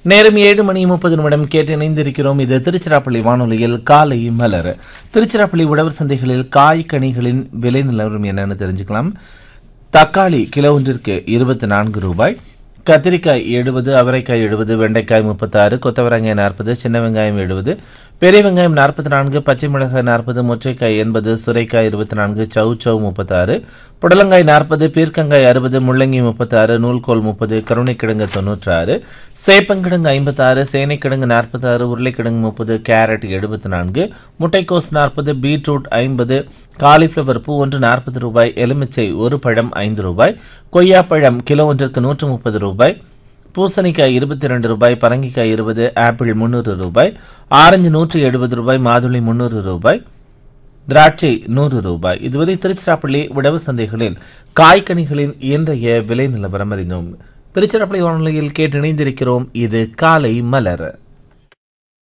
நேரம் 7:30 கேட்டு இணைந்திருக்கிறோம். இது திருச்சிராப்பள்ளி வானொலியில் காலை மலர். திருச்சிராப்பள்ளி உழவர் சந்தைகளில் காய் கனிகளின் விலை நிலவரம் என்னன்னு தெரிஞ்சுக்கலாம். தக்காளி கிலோ ஒன்றிற்கு 24 ரூபாய், கத்திரிக்காய் 70, அவரைக்காய் 70, வெண்டைக்காய் 36, கொத்தவரங்காய் 40, சின்ன வெங்காயம் 70, பெரிய வெங்காயம் 44, பச்சை மிளகாய் 40, முச்சைக்காய் 80, சுரைக்காய் 24, சௌ 36, புடலங்காய் 40, பீர்க்கங்காய் 60, முள்ளங்கி 36, நூல்கோல் 30, கருணைக்கிழங்கு 96, சேப்பங்கிழங்கு 56, சேனைக்கிழங்கு 46, உருளைக்கிழங்கு 30, கேரட் 74, முட்டைக்கோஸ் 40, பீட்ரூட் 50, காலிஃபிளவர் பூ ஒன்று 40 ரூபாய், எலுமிச்சை ஒரு பழம் 5 ரூபாய், கொய்யாப்பழம் கிலோ ஒன்றிற்கு 130 ரூபாய், பூசணிக்காய் 22 ரூபாய், பரங்கிக்காய் 20, ஆப்பிள் 300 ரூபாய், ஆரஞ்சு 170 ரூபாய், மாதுளை 300 ரூபாய், திராட்சை 100 ரூபாய். இதுவரை திருச்சிராப்பள்ளி உழவர் சந்தைகளில் காய்கனிகளின் இன்றைய விலை நிலவரம் அறிந்தோம். திருச்சிராப்பள்ளி வானொலியில் கேட்டு இணைந்திருக்கிறோம். இது காலை மலர்.